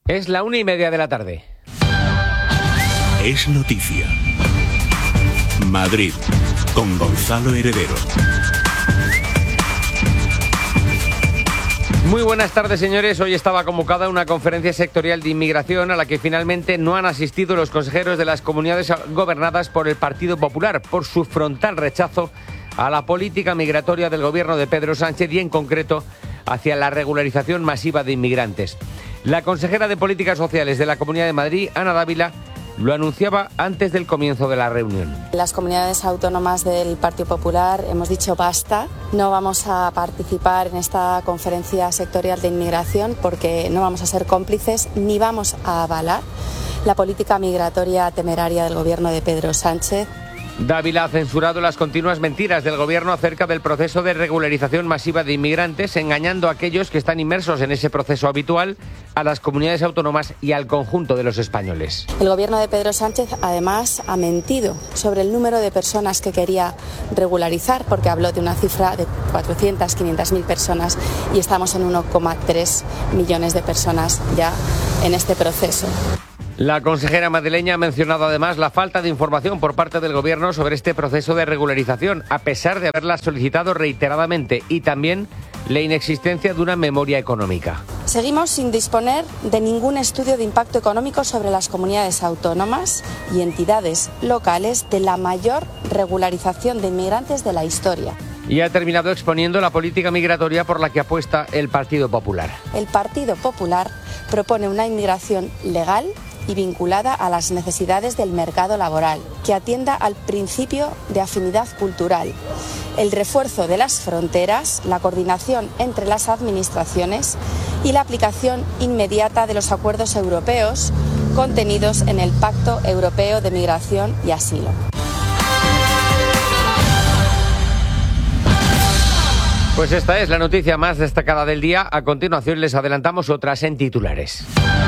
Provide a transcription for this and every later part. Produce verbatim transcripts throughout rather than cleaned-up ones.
Es la una y media de la tarde. Es noticia. Madrid, con Gonzalo Heredero. Muy buenas tardes, señores. Hoy estaba convocada una conferencia sectorial de inmigración a la que finalmente no han asistido los consejeros de las comunidades gobernadas por el Partido Popular por su frontal rechazo a la política migratoria del gobierno de Pedro Sánchez y, en concreto, hacia la regularización masiva de inmigrantes. La consejera de Políticas Sociales de la Comunidad de Madrid, Ana Dávila, lo anunciaba antes del comienzo de la reunión. Las comunidades autónomas del Partido Popular hemos dicho basta, no vamos a participar en esta conferencia sectorial de inmigración porque no vamos a ser cómplices ni vamos a avalar la política migratoria temeraria del gobierno de Pedro Sánchez. Dávila ha censurado las continuas mentiras del gobierno acerca del proceso de regularización masiva de inmigrantes, engañando a aquellos que están inmersos en ese proceso habitual, a las comunidades autónomas y al conjunto de los españoles. El gobierno de Pedro Sánchez, además, ha mentido sobre el número de personas que quería regularizar, porque habló de una cifra de cuatrocientas, quinientas mil personas y estamos en uno coma tres millones de personas ya en este proceso. La consejera madrileña ha mencionado además la falta de información por parte del gobierno sobre este proceso de regularización, a pesar de haberla solicitado reiteradamente, y también la inexistencia de una memoria económica. Seguimos sin disponer de ningún estudio de impacto económico sobre las comunidades autónomas y entidades locales de la mayor regularización de inmigrantes de la historia. Y ha terminado exponiendo la política migratoria por la que apuesta el Partido Popular. El Partido Popular propone una inmigración legal y vinculada a las necesidades del mercado laboral, que atienda al principio de afinidad cultural, el refuerzo de las fronteras, la coordinación entre las administraciones y la aplicación inmediata de los acuerdos europeos contenidos en el Pacto Europeo de Migración y Asilo. Pues esta es la noticia más destacada del día. A continuación les adelantamos otras en titulares.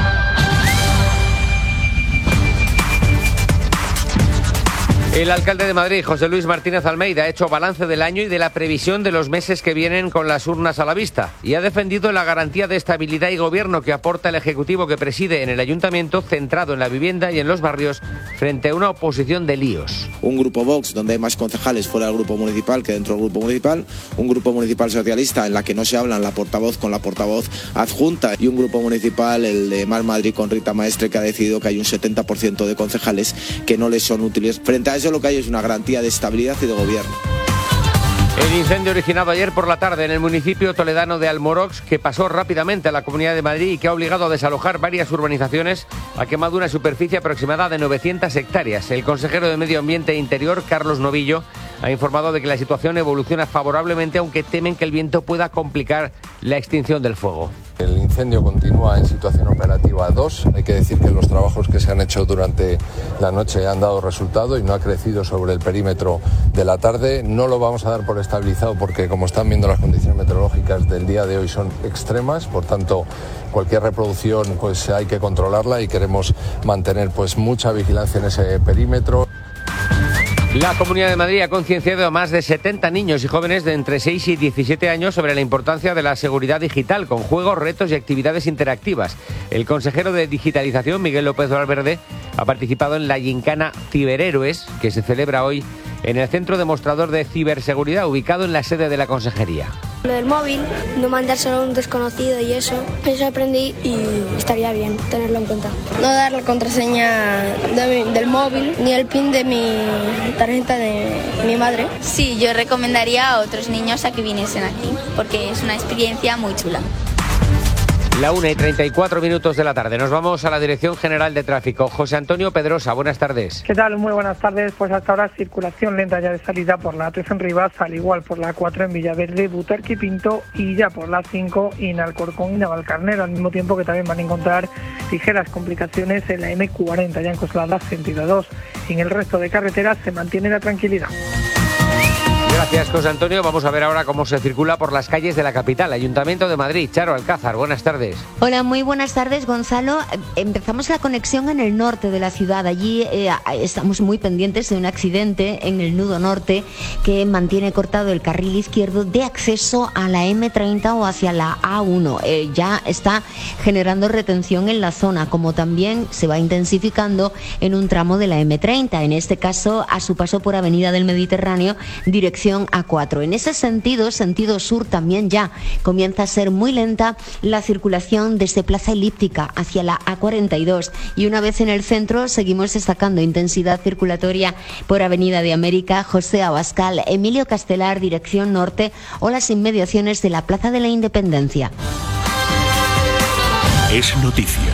El alcalde de Madrid, José Luis Martínez Almeida, ha hecho balance del año y de la previsión de los meses que vienen con las urnas a la vista y ha defendido la garantía de estabilidad y gobierno que aporta el Ejecutivo que preside en el Ayuntamiento, centrado en la vivienda y en los barrios, frente a una oposición de líos. Un grupo Vox donde hay más concejales fuera del grupo municipal que dentro del grupo municipal, un grupo municipal socialista en la que no se hablan la portavoz con la portavoz adjunta y un grupo municipal, el de Más Madrid con Rita Maestre, que ha decidido que hay un setenta por ciento de concejales que no les son útiles. Frente a eso lo que hay es una garantía de estabilidad y de gobierno. El incendio originado ayer por la tarde en el municipio toledano de Almorox, que pasó rápidamente a la Comunidad de Madrid y que ha obligado a desalojar varias urbanizaciones, ha quemado una superficie aproximada de novecientas hectáreas. El consejero de Medio Ambiente e Interior, Carlos Novillo, ha informado de que la situación evoluciona favorablemente, aunque temen que el viento pueda complicar la extinción del fuego. El incendio continúa en situación operativa dos. Hay que decir que los trabajos que se han hecho durante la noche han dado resultado y no ha crecido sobre el perímetro de la tarde. No lo vamos a dar por estabilizado porque, como están viendo, las condiciones meteorológicas del día de hoy son extremas. Por tanto, cualquier reproducción pues hay que controlarla y queremos mantener pues mucha vigilancia en ese perímetro. La Comunidad de Madrid ha concienciado a más de setenta niños y jóvenes de entre seis y diecisiete años sobre la importancia de la seguridad digital, con juegos, retos y actividades interactivas. El consejero de Digitalización, Miguel López Valverde, ha participado en la gincana Ciberhéroes, que se celebra hoy en el Centro Demostrador de Ciberseguridad, ubicado en la sede de la Consejería. Lo del móvil, no mandárselo a un desconocido y eso, eso aprendí y estaría bien tenerlo en cuenta. No dar la contraseña de mi, del móvil ni el pin de mi tarjeta de mi madre. Sí, yo recomendaría a otros niños a que viniesen aquí, porque es una experiencia muy chula. La una y treinta y cuatro minutos de la tarde. Nos vamos a la Dirección General de Tráfico. José Antonio Pedrosa, buenas tardes. ¿Qué tal? Muy buenas tardes. Pues hasta ahora circulación lenta ya de salida por la tres en Rivas, al igual por la cuatro en Villaverde, Butarque y Pinto, y ya por la cinco en Alcorcón y Navalcarnero, al mismo tiempo que también van a encontrar ligeras complicaciones en la eme cuarenta, ya en Coslada sentido dos. En el resto de carreteras se mantiene la tranquilidad. Gracias, José Antonio. Vamos a ver ahora cómo se circula por las calles de la capital. Ayuntamiento de Madrid. Charo Alcázar, buenas tardes. Hola, muy buenas tardes, Gonzalo. Empezamos la conexión en el norte de la ciudad. Allí eh, estamos muy pendientes de un accidente en el nudo norte que mantiene cortado el carril izquierdo de acceso a la eme treinta o hacia la a uno. Eh, ya está generando retención en la zona, como también se va intensificando en un tramo de la eme treinta, en este caso a su paso por Avenida del Mediterráneo, dirección a cuatro. En ese sentido, sentido sur, también ya comienza a ser muy lenta la circulación desde Plaza Elíptica hacia la a cuarenta y dos, y una vez en el centro seguimos destacando intensidad circulatoria por Avenida de América, José Abascal, Emilio Castelar, dirección norte, o las inmediaciones de la Plaza de la Independencia. Es noticia.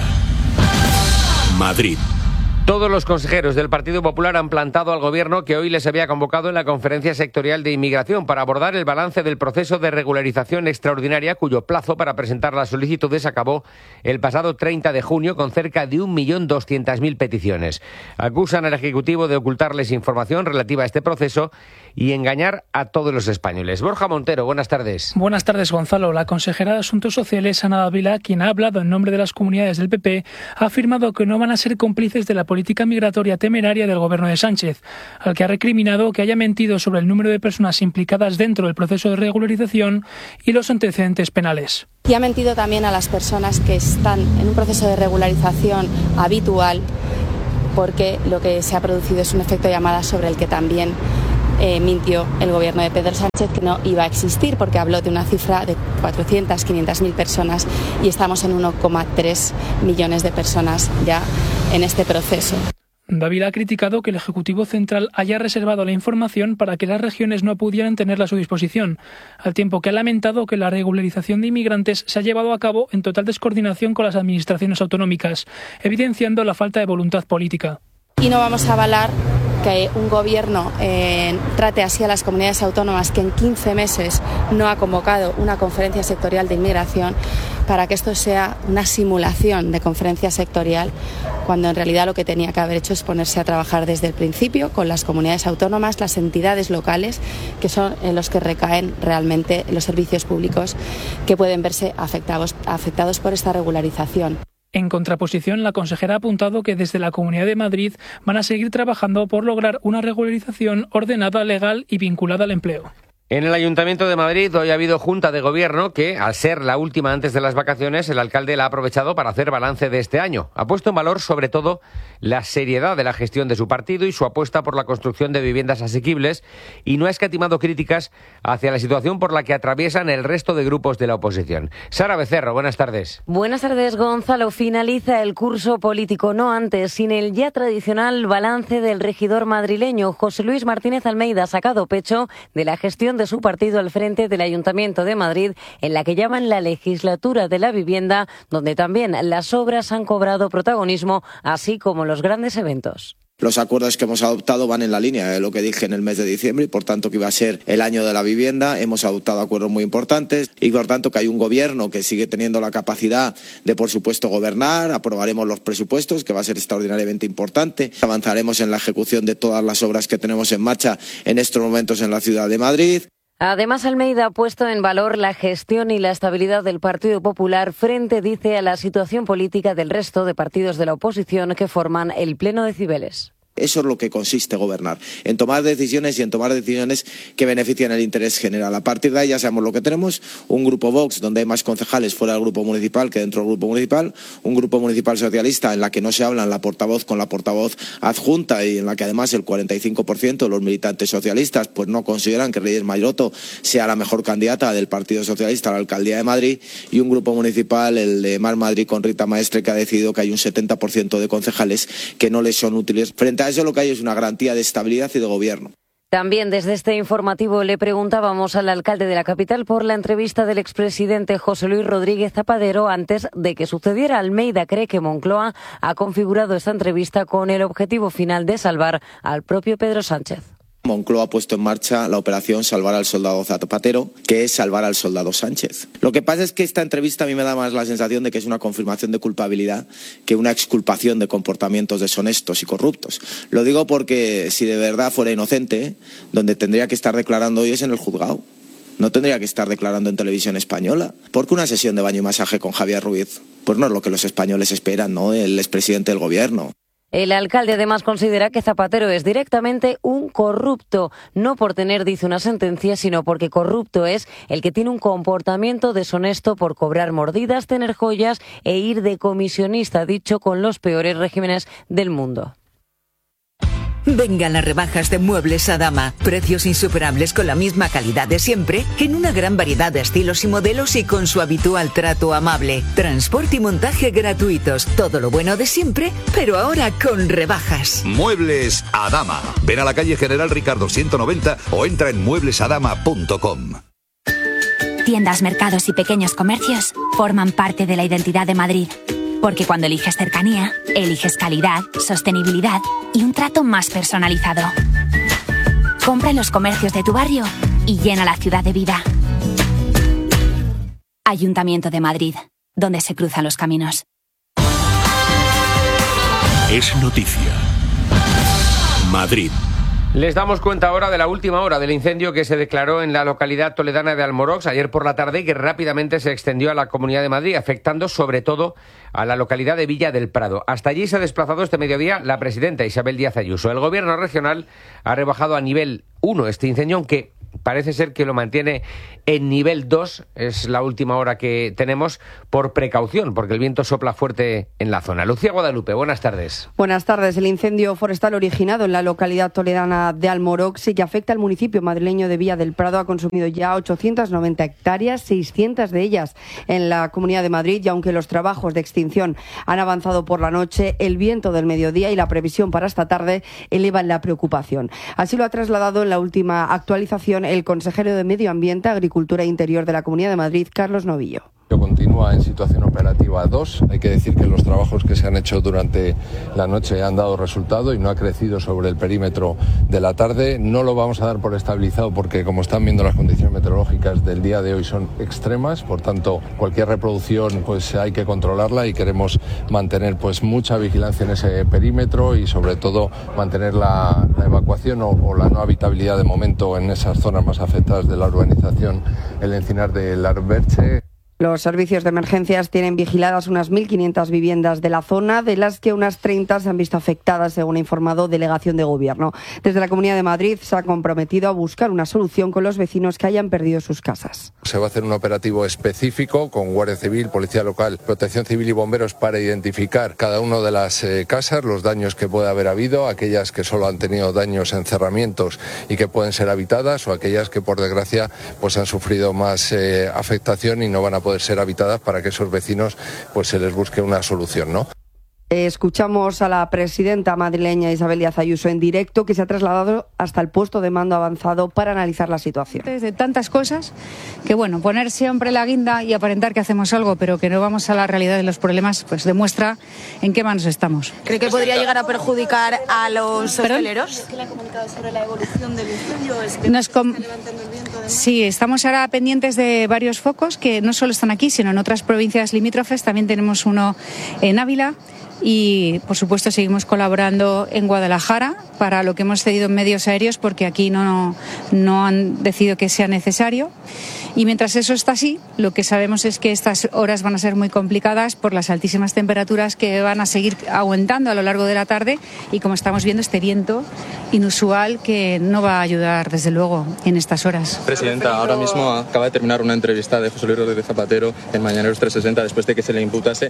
Madrid. Todos los consejeros del Partido Popular han plantado al Gobierno que hoy les había convocado en la Conferencia Sectorial de Inmigración para abordar el balance del proceso de regularización extraordinaria, cuyo plazo para presentar las solicitudes acabó el pasado treinta de junio con cerca de un millón doscientas mil peticiones. Acusan al Ejecutivo de ocultarles información relativa a este proceso y engañar a todos los españoles. Borja Montero, buenas tardes. Buenas tardes, Gonzalo. La consejera de Asuntos Sociales, Ana Dávila, quien ha hablado en nombre de las comunidades del P P, ha afirmado que no van a ser cómplices de la política migratoria temeraria del Gobierno de Sánchez, al que ha recriminado que haya mentido sobre el número de personas implicadas dentro del proceso de regularización y los antecedentes penales. Y ha mentido también a las personas que están en un proceso de regularización habitual, porque lo que se ha producido es un efecto llamada sobre el que también Eh, mintió el gobierno de Pedro Sánchez, que no iba a existir, porque habló de una cifra de cuatrocientas, quinientas mil personas y estamos en uno coma tres millones de personas ya en este proceso. Dávila ha criticado que el Ejecutivo Central haya reservado la información para que las regiones no pudieran tenerla a su disposición, al tiempo que ha lamentado que la regularización de inmigrantes se ha llevado a cabo en total descoordinación con las administraciones autonómicas, evidenciando la falta de voluntad política. Y no vamos a avalar que un gobierno eh, trate así a las comunidades autónomas, que en quince meses no ha convocado una conferencia sectorial de inmigración, para que esto sea una simulación de conferencia sectorial, cuando en realidad lo que tenía que haber hecho es ponerse a trabajar desde el principio con las comunidades autónomas, las entidades locales, que son en los que recaen realmente los servicios públicos que pueden verse afectados, afectados por esta regularización. En contraposición, la consejera ha apuntado que desde la Comunidad de Madrid van a seguir trabajando por lograr una regularización ordenada, legal y vinculada al empleo. En el Ayuntamiento de Madrid hoy ha habido Junta de Gobierno que, al ser la última antes de las vacaciones, el alcalde la ha aprovechado para hacer balance de este año. Ha puesto en valor, sobre todo, la seriedad de la gestión de su partido y su apuesta por la construcción de viviendas asequibles, y no ha escatimado críticas hacia la situación por la que atraviesan el resto de grupos de la oposición. Sara Becerro, buenas tardes. Buenas tardes, Gonzalo. Finaliza el curso político, no antes, sin el ya tradicional balance del regidor madrileño. José Luis Martínez Almeida ha sacado pecho de la gestión de su partido al frente del Ayuntamiento de Madrid, en la que llaman la legislatura de la vivienda, donde también las obras han cobrado protagonismo, así como los grandes eventos. Los acuerdos que hemos adoptado van en la línea de lo que dije en el mes de diciembre, y por tanto que iba a ser el año de la vivienda. Hemos adoptado acuerdos muy importantes y por tanto que hay un gobierno que sigue teniendo la capacidad de, por supuesto, gobernar. Aprobaremos los presupuestos, que va a ser extraordinariamente importante. Avanzaremos en la ejecución de todas las obras que tenemos en marcha en estos momentos en la ciudad de Madrid. Además, Almeida ha puesto en valor la gestión y la estabilidad del Partido Popular frente, dice, a la situación política del resto de partidos de la oposición que forman el Pleno de Cibeles. Eso es lo que consiste gobernar, en tomar decisiones y en tomar decisiones que beneficien el interés general. A partir de ahí ya sabemos lo que tenemos: un grupo Vox donde hay más concejales fuera del grupo municipal que dentro del grupo municipal, un grupo municipal socialista en la que no se hablan la portavoz con la portavoz adjunta y en la que además el cuarenta y cinco por ciento de los militantes socialistas pues no consideran que Reyes Maroto sea la mejor candidata del Partido Socialista a la alcaldía de Madrid, y un grupo municipal, el de Más Madrid con Rita Maestre, que ha decidido que hay un setenta por ciento de concejales que no les son útiles. Frente a eso, lo que hay es una garantía de estabilidad y de gobierno. También desde este informativo le preguntábamos al alcalde de la capital por la entrevista del expresidente José Luis Rodríguez Zapatero antes de que sucediera. Almeida cree que Moncloa ha configurado esta entrevista con el objetivo final de salvar al propio Pedro Sánchez. Moncloa ha puesto en marcha la operación Salvar al Soldado Zapatero, que es salvar al soldado Sánchez. Lo que pasa es que esta entrevista a mí me da más la sensación de que es una confirmación de culpabilidad que una exculpación de comportamientos deshonestos y corruptos. Lo digo porque si de verdad fuera inocente, donde tendría que estar declarando hoy es en el juzgado. No tendría que estar declarando en televisión española. Porque una sesión de baño y masaje con Javier Ruiz, pues no es lo que los españoles esperan, ¿no? El expresidente del gobierno. El alcalde además considera que Zapatero es directamente un corrupto, no por tener, dice, una sentencia, sino porque corrupto es el que tiene un comportamiento deshonesto por cobrar mordidas, tener joyas e ir de comisionista, dicho, con los peores regímenes del mundo. Vengan las rebajas de Muebles Adama. Precios insuperables con la misma calidad de siempre, en una gran variedad de estilos y modelos y con su habitual trato amable. Transporte y montaje gratuitos. Todo lo bueno de siempre, pero ahora con rebajas. Muebles Adama. Ven a la calle General Ricardo ciento noventa o entra en muebles adama punto com. Tiendas, mercados y pequeños comercios forman parte de la identidad de Madrid. Porque cuando eliges cercanía, eliges calidad, sostenibilidad y un trato más personalizado. Compra en los comercios de tu barrio y llena la ciudad de vida. Ayuntamiento de Madrid, donde se cruzan los caminos. Es noticia. Madrid. Les damos cuenta ahora de la última hora del incendio que se declaró en la localidad toledana de Almorox ayer por la tarde y que rápidamente se extendió a la Comunidad de Madrid, afectando sobre todo a la localidad de Villa del Prado. Hasta allí se ha desplazado este mediodía la presidenta Isabel Díaz Ayuso. El gobierno regional ha rebajado a nivel uno este incendio, aunque parece ser que lo mantiene en nivel dos, es la última hora que tenemos, por precaución, porque el viento sopla fuerte en la zona. Lucía Guadalupe, buenas tardes. Buenas tardes. El incendio forestal originado en la localidad toledana de Almorox y que afecta al municipio madrileño de Villa del Prado ha consumido ya ochocientas noventa hectáreas, seiscientas de ellas en la Comunidad de Madrid, y aunque los trabajos de extinción han avanzado por la noche, el viento del mediodía y la previsión para esta tarde elevan la preocupación. Así lo ha trasladado en la última actualización el consejero de Medio Ambiente, Agricultura e Interior de la Comunidad de Madrid, Carlos Novillo. Continúa en situación operativa dos. Hay que decir que los trabajos que se han hecho durante la noche han dado resultado y no ha crecido sobre el perímetro de la tarde. No lo vamos a dar por estabilizado porque, como están viendo, las condiciones meteorológicas del día de hoy son extremas. Por tanto, cualquier reproducción pues hay que controlarla y queremos mantener pues mucha vigilancia en ese perímetro y sobre todo mantener la, la evacuación o, o la no habitabilidad de momento en esas zonas más afectadas de la urbanización El Encinar del Arberche. Los servicios de emergencias tienen vigiladas unas mil quinientas viviendas de la zona, de las que unas treinta se han visto afectadas, según ha informado Delegación de Gobierno. Desde la Comunidad de Madrid se ha comprometido a buscar una solución con los vecinos que hayan perdido sus casas. Se va a hacer un operativo específico con Guardia Civil, Policía Local, Protección Civil y Bomberos para identificar cada una de las eh, casas, los daños que puede haber habido, aquellas que solo han tenido daños en cerramientos y que pueden ser habitadas, o aquellas que por desgracia pues han sufrido más eh, afectación y no van a poder ser habitadas, para que esos vecinos pues se les busque una solución, ¿no? Escuchamos a la presidenta madrileña Isabel Díaz Ayuso en directo, que se ha trasladado hasta el puesto de mando avanzado para analizar la situación. De tantas cosas que, bueno, poner siempre la guinda y aparentar que hacemos algo, pero que no vamos a la realidad de los problemas, pues demuestra en qué manos estamos. ¿Cree que podría llegar a perjudicar a los ¿Perdón? hosteleros? ¿Qué le ha comunicado sobre la evolución del incendio? ¿Es que Nos com- sí, estamos ahora pendientes de varios focos que no solo están aquí, sino en otras provincias limítrofes. También tenemos uno en Ávila. Y, por supuesto, seguimos colaborando en Guadalajara para lo que hemos cedido en medios aéreos, porque aquí no, no han decidido que sea necesario. Y mientras eso está así, lo que sabemos es que estas horas van a ser muy complicadas por las altísimas temperaturas que van a seguir aumentando a lo largo de la tarde, y, como estamos viendo, este viento inusual que no va a ayudar, desde luego, en estas horas. Presidenta, ahora mismo acaba de terminar una entrevista de José Luis Rodríguez Zapatero en Mañaneros trescientos sesenta después de que se le imputase.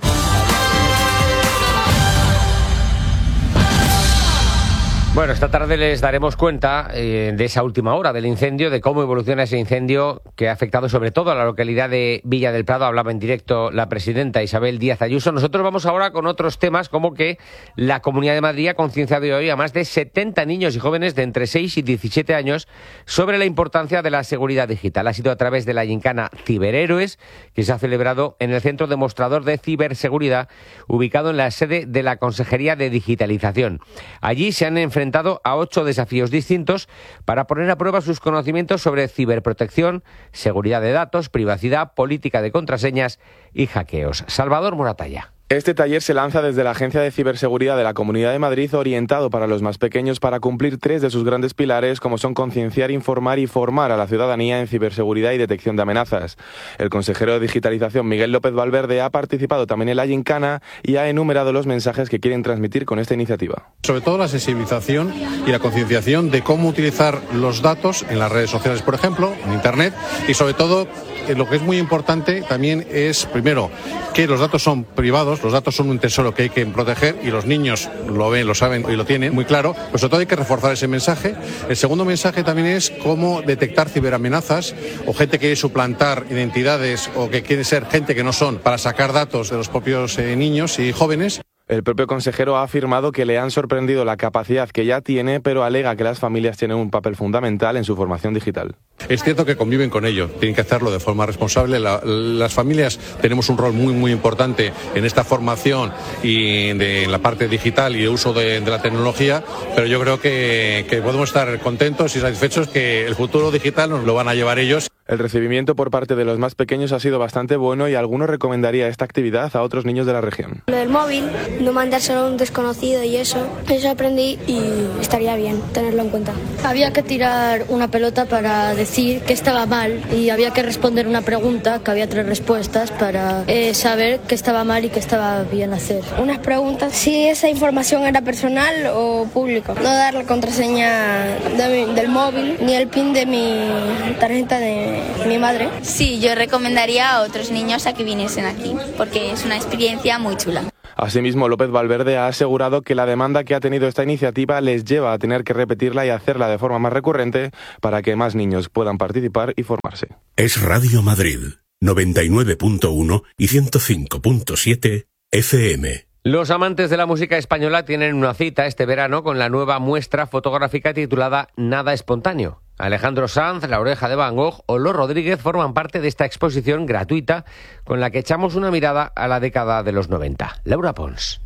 Bueno, esta tarde les daremos cuenta eh, de esa última hora del incendio, de cómo evoluciona ese incendio que ha afectado sobre todo a la localidad de Villa del Prado. Hablaba en directo la presidenta Isabel Díaz Ayuso. Nosotros vamos ahora con otros temas, como que la Comunidad de Madrid ha concienciado hoy a más de setenta niños y jóvenes de entre seis y diecisiete años sobre la importancia de la seguridad digital. Ha sido a través de la gincana Ciberhéroes, que se ha celebrado en el Centro Demostrador de Ciberseguridad, ubicado en la sede de la Consejería de Digitalización. Allí se han enfrentado enfrentado a ocho desafíos distintos para poner a prueba sus conocimientos sobre ciberprotección, seguridad de datos, privacidad, política de contraseñas y hackeos. Salvador Moratalla. Este taller se lanza desde la Agencia de Ciberseguridad de la Comunidad de Madrid, orientado para los más pequeños para cumplir tres de sus grandes pilares, como son concienciar, informar y formar a la ciudadanía en ciberseguridad y detección de amenazas. El consejero de Digitalización, Miguel López Valverde, ha participado también en la gincana y ha enumerado los mensajes que quieren transmitir con esta iniciativa. Sobre todo la sensibilización y la concienciación de cómo utilizar los datos en las redes sociales, por ejemplo, en Internet, y sobre todo lo que es muy importante también es, primero, que los datos son privados, los datos son un tesoro que hay que proteger y los niños lo ven, lo saben y lo tienen muy claro, pero sobre todo hay que reforzar ese mensaje. El segundo mensaje también es cómo detectar ciberamenazas o gente que quiere suplantar identidades o que quiere ser gente que no son para sacar datos de los propios eh, niños y jóvenes. El propio consejero ha afirmado que le han sorprendido la capacidad que ya tiene, pero alega que las familias tienen un papel fundamental en su formación digital. Es cierto que conviven con ello, tienen que hacerlo de forma responsable. La, las familias tenemos un rol muy muy importante en esta formación y de, en la parte digital y de uso de, de la tecnología, pero yo creo que, que podemos estar contentos y satisfechos que el futuro digital nos lo van a llevar ellos. El recibimiento por parte de los más pequeños ha sido bastante bueno y algunos recomendaría esta actividad a otros niños de la región. Lo del móvil, no mandárselo a un desconocido y eso, eso aprendí y estaría bien tenerlo en cuenta. Había que tirar una pelota para decir que estaba mal y había que responder una pregunta, que había tres respuestas para eh, saber qué estaba mal y qué estaba bien hacer. Unas preguntas, si esa información era personal o público. No dar la contraseña de mi, del móvil ni el pin de mi tarjeta de mi madre. Sí, yo recomendaría a otros niños a que viniesen aquí, porque es una experiencia muy chula. Asimismo, López Valverde ha asegurado que la demanda que ha tenido esta iniciativa les lleva a tener que repetirla y hacerla de forma más recurrente para que más niños puedan participar y formarse. Es Radio Madrid, noventa y nueve punto uno y ciento cinco punto siete F M. Los amantes de la música española tienen una cita este verano con la nueva muestra fotográfica titulada Nada Espontáneo. Alejandro Sanz, La Oreja de Van Gogh o Los Rodríguez forman parte de esta exposición gratuita con la que echamos una mirada a la década de los noventa. Laura Pons.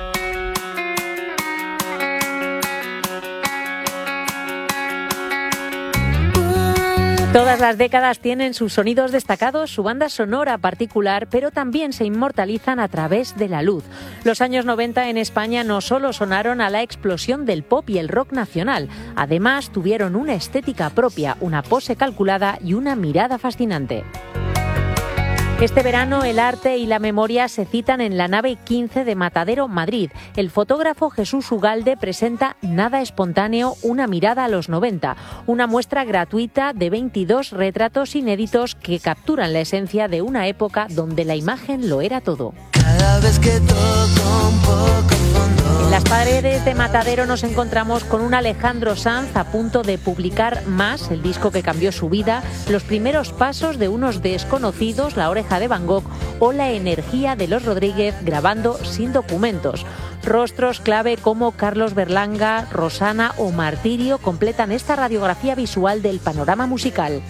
Todas las décadas tienen sus sonidos destacados, su banda sonora particular, pero también se inmortalizan a través de la luz. Los años noventa en España no solo sonaron a la explosión del pop y el rock nacional, además tuvieron una estética propia, una pose calculada y una mirada fascinante. Este verano el arte y la memoria se citan en la nave quince de Matadero, Madrid. El fotógrafo Jesús Ugalde presenta Nada Espontáneo, una mirada a los noventa, una muestra gratuita de veintidós retratos inéditos que capturan la esencia de una época donde la imagen lo era todo. Cada vez que toco un poco fondo. En las paredes de Matadero nos encontramos con un Alejandro Sanz a punto de publicar Más, el disco que cambió su vida, los primeros pasos de unos desconocidos, La Oreja de Van Gogh o La Energía de Los Rodríguez grabando sin documentos. Rostros clave como Carlos Berlanga, Rosana o Martirio completan esta radiografía visual del panorama musical.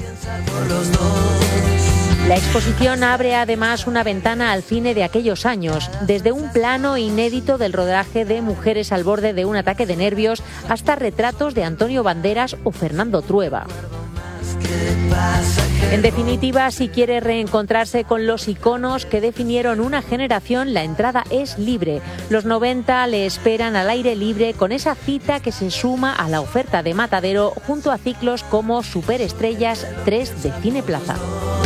La exposición abre además una ventana al cine de aquellos años, desde un plano inédito del rodaje de Mujeres al borde de un ataque de nervios hasta retratos de Antonio Banderas o Fernando Trueba. En definitiva, si quiere reencontrarse con los iconos que definieron una generación, la entrada es libre. Los noventa le esperan al aire libre con esa cita que se suma a la oferta de Matadero junto a ciclos como Superestrellas tres de Cineplaza.